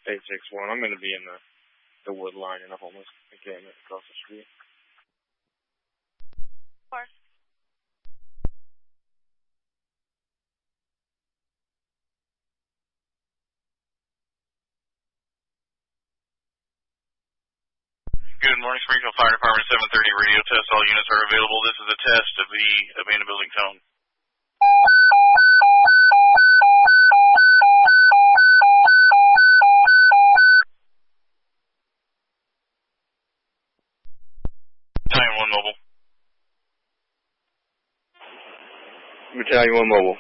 861. I'm going to be in the wood line in a homeless encampment across the street. Of course. Good morning, Springfield Fire Department 730 radio test. All units are available. This is a test of the abandoned building tone. Battalion 1 mobile. Battalion 1 mobile.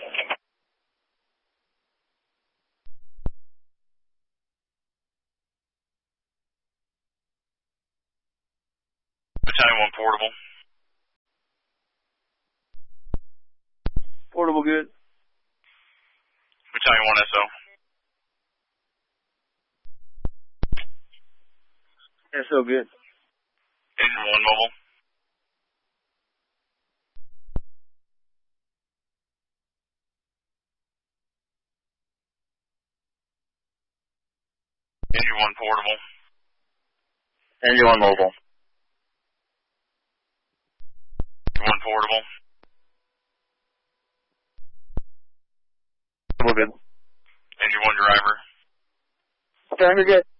Battalion 1 portable. Portable good. Battalion 1 SO. SO good. Engine 1 mobile. Engine 1 portable. Engine 1 mobile. Engine 1 portable. Portable good. Engine 1 driver. Driver good.